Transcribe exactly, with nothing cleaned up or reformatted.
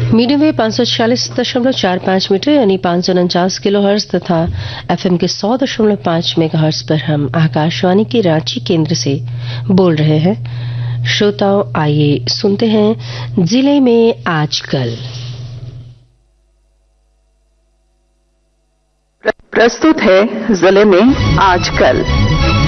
Medium wave पाँच सौ छियालीस दशमलव चार पाँच मीटर यानी पाँच सौ उनचास किलो हर्ट्ज तथा एफएम के सौ दशमलव पाँच मेगा हर्ट्ज पर हम आकाशवाणी के रांची केंद्र से बोल रहे हैं। श्रोताओं, आइए सुनते हैं जिले में आजकल। प्रस्तुत है जिले में आजकल।